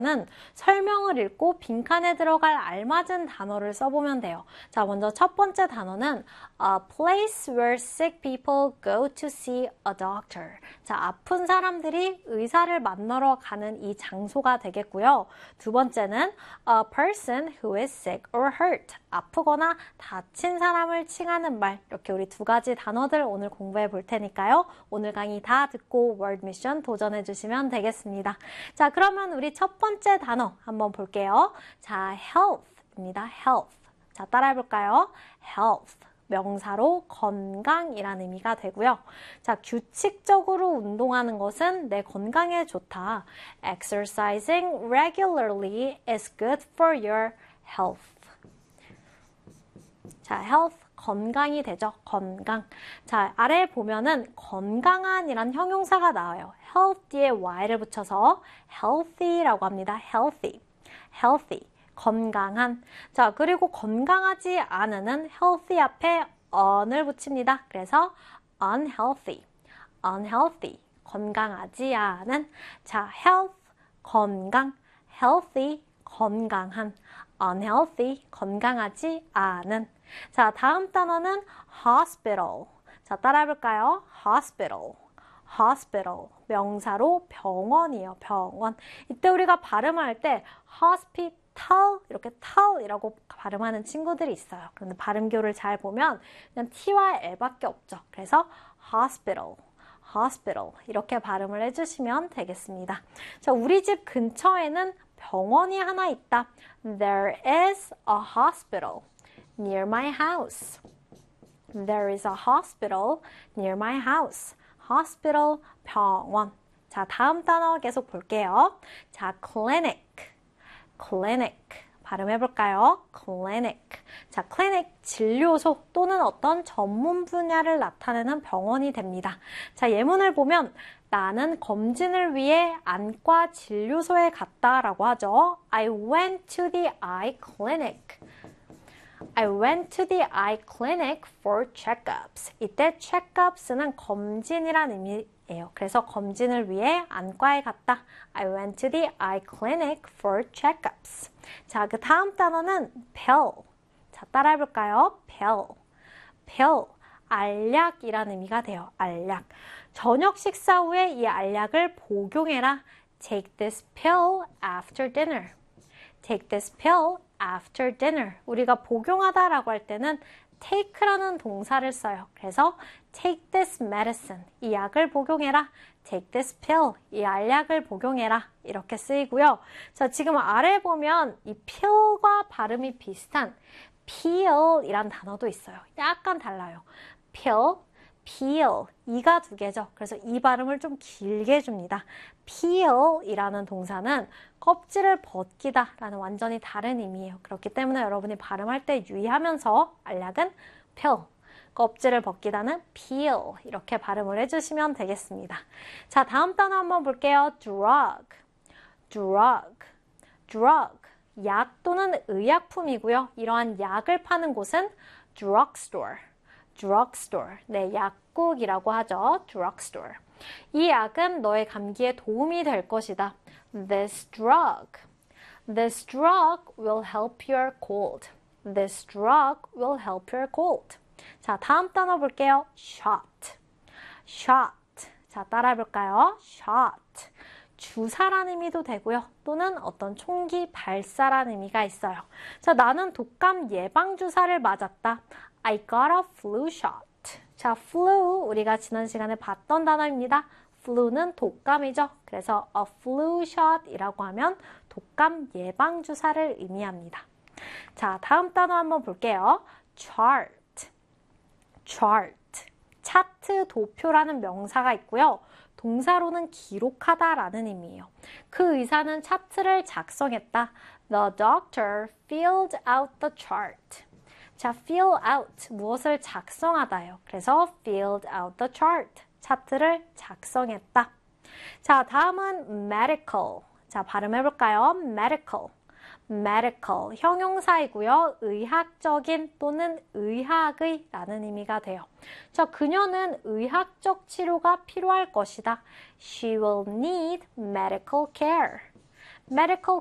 는 설명을 읽고 빈칸에 들어갈 알맞은 단어를 써보면 돼요. 자, 먼저 첫 번째 단어는 a place where sick people go to see a doctor. 자, 아픈 사람들이 의사를 만나러 가는 이 장소가 되겠고요. 두 번째는 a person who is sick or hurt. 아프거나 다친 사람을 칭하는 말. 이렇게 우리 두 가지 단어들 오늘 공부해 볼 테니까요. 오늘 강의 다 듣고 월드 미션 도전해 주시면 되겠습니다. 자, 그러면 우리 첫 번째 단어 한번 볼게요. 자, health입니다. health. 자, 따라해 볼까요? health. 명사로 건강이라는 의미가 되고요. 자, 규칙적으로 운동하는 것은 내 건강에 좋다. Exercising regularly is good for your health. 자, health. 건강이 되죠. 건강. 자, 아래에 보면은 건강한이란 형용사가 나와요. healthy에 y를 붙여서 healthy라고 합니다. healthy. healthy. 건강한. 자, 그리고 건강하지 않은은 healthy 앞에 on을 붙입니다. 그래서 unhealthy. unhealthy. 건강하지 않은. 자, health. 건강. healthy. 건강한. unhealthy. 건강하지 않은. 자, 다음 단어는 hospital. 자, 따라해 볼까요? hospital. hospital. 명사로 병원이에요. 병원. 이때 우리가 발음할 때 hospital 이렇게 tal이라고 발음하는 친구들이 있어요. 그런데 발음교를 잘 보면 그냥 t와 l밖에 없죠. 그래서 hospital. hospital. 이렇게 발음을 해주시면 되겠습니다. 자, 우리 집 근처에는 병원이 하나 있다. There is a hospital near my house. There is a hospital near my house. hospital, 병원. 자, 다음 단어 계속 볼게요. 자, clinic. clinic. 발음해 볼까요? clinic. 자, clinic, 진료소 또는 어떤 전문 분야를 나타내는 병원이 됩니다. 자, 예문을 보면 나는 검진을 위해 안과 진료소에 갔다라고 하죠. I went to the eye clinic. I went to the eye clinic for checkups. 이때 checkups는 검진이란 의미예요. 그래서 검진을 위해 안과에 갔다. I went to the eye clinic for checkups. 자, 그 다음 단어는 pill. 자, 따라해 볼까요? pill. pill. 알약이라는 의미가 돼요. 알약. 저녁 식사 후에 이 알약을 복용해라. Take this pill after dinner. Take this pill after dinner. 우리가 복용하다라고 할 때는 take라는 동사를 써요. 그래서 take this medicine. 이 약을 복용해라. take this pill. 이 알약을 복용해라. 이렇게 쓰이고요. 자, 지금 아래 보면 이 pill과 발음이 비슷한 peel이란 단어도 있어요. 약간 달라요. pill, peel. 이가 두 개죠. 그래서 이 발음을 좀 길게 해줍니다. peel이라는 동사는 껍질을 벗기다 라는 완전히 다른 의미예요. 그렇기 때문에 여러분이 발음할 때 유의하면서 알약은 pill, 껍질을 벗기다는 peel 이렇게 발음을 해주시면 되겠습니다. 자, 다음 단어 한번 볼게요. drug, drug, drug. 약 또는 의약품이고요. 이러한 약을 파는 곳은 drugstore, drugstore. 네, 약국이라고 하죠. drugstore. 이 약은 너의 감기에 도움이 될 것이다. This drug will help your cold. This drug will help your cold. 자, 다음 단어 볼게요. shot, shot. 자, 따라해 볼까요? shot. 주사라는 의미도 되고요. 또는 어떤 총기 발사라는 의미가 있어요. 자, 나는 독감 예방주사를 맞았다. I got a flu shot. 자, flu 우리가 지난 시간에 봤던 단어입니다. flu는 독감이죠. 그래서 a flu shot이라고 하면 독감 예방주사를 의미합니다. 자, 다음 단어 한번 볼게요. chart, chart. 차트, 도표라는 명사가 있고요. 동사로는 기록하다라는 의미예요. 그 의사는 차트를 작성했다. The doctor filled out the chart. 자, fill out, 무엇을 작성하다요. 그래서 filled out the chart, 차트를 작성했다. 자, 다음은 medical. 자, 발음해볼까요? medical. medical, 형용사이고요. 의학적인 또는 의학의 라는 의미가 돼요. 자, 그녀는 의학적 치료가 필요할 것이다. She will need medical care. medical